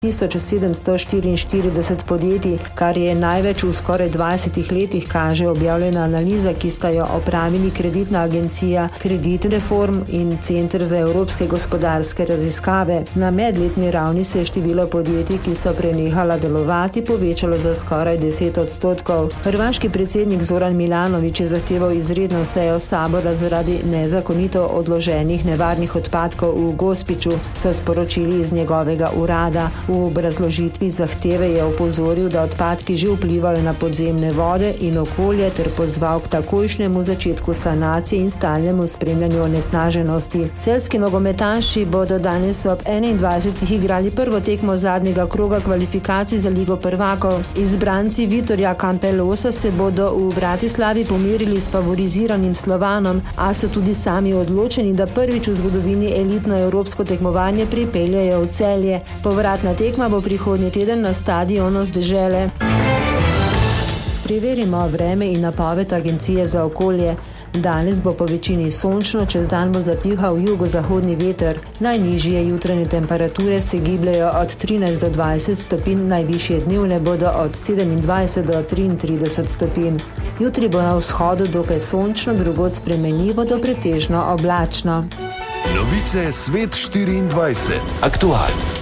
1744 podjetij, kar je največ v skoraj 20 letih, kaže objavljena analiza, ki sta jo opravili Kreditna agencija Kredit Reform in Center za evropske gospodarske raziskave. Na medletni ravni se je število podjetij, ki so prenehala delovati, povečalo za skoraj 10%. Hrvaški predsednik Zoran Milanović je zahteval izredno sejo sabora zaradi nezakonito odloženih nevarnih odpadkov v Gospiću, so sporočili iz njegovega urada. V obrazložitvi zahteve je opozoril, da odpadki že vplivajo na podzemne vode in okolje ter pozval k takojšnjemu začetku sanacije in stalnemu spremljanju onesnaženosti. Celjski nogometaši bodo danes ob 21. igrali prvo tekmo zadnjega kroga kvalifikacij za Ligo prvakov. Izbranci Vitorja Campelosa se bodo v Bratislavi pomerili s favoriziranim Slovanom, a so tudi sami odločeni, da prvič v zgodovini elitno evropsko tekmovanje pripeljejo v Celje. Povratna tekma bo prihodnji teden na stadionu z Dežele. Preverimo vreme in napoved Agencije za okolje. Danes bo po večini sončno, čez dan bo zapihal jugozahodni veter. Najnižje jutranje temperature se gibljajo od 13 do 20 stopinj, najvišje dnevne bodo od 27 do 33 stopinj. Jutri bo na vzhodu dokaj sončno, drugod spremenljivo do pretežno oblačno. Novice Svet 24. Aktualno.